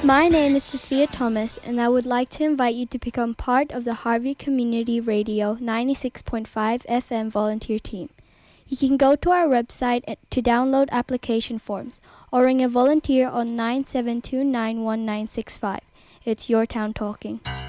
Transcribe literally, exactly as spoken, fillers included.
My name is Sophia Thomas, and I would like to invite you to become part of the Harvey Community Radio ninety-six point five F M volunteer team. You can go to our website to download application forms or ring a volunteer on nine seven two nine one nine six five. It's your town talking.